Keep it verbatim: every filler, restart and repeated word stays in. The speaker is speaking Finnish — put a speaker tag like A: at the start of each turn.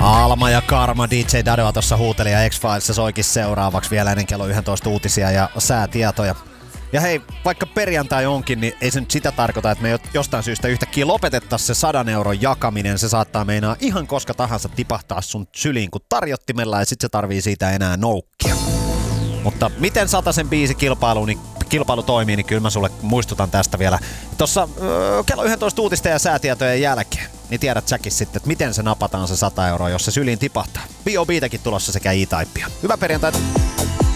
A: Alma ja Karma, D J Dadoa tuossa huuteli ja X-Filesissa soikin seuraavaksi vielä ennen kello yksitoista uutisia ja säätietoja. Ja hei, vaikka perjantai onkin, niin ei se nyt sitä tarkoita, että me jostain syystä yhtäkkiä lopetettaisiin se sadan euron jakaminen. Se saattaa meinaa ihan koska tahansa tipahtaa sun syliin kuin tarjottimella ja sit se tarvii siitä enää noukkia. Mutta miten satasen biisi kilpailu, niin kilpailu toimii, niin kyllä mä sulle muistutan tästä vielä. Tuossa öö, kello yksitoista uutisten ja säätietojen jälkeen, niin tiedät säkin sitten, että miten se napataan se sata euroa, jos se syliin tipahtaa. B O B:täkin tulossa sekä E-Typea. Hyvää perjantaita!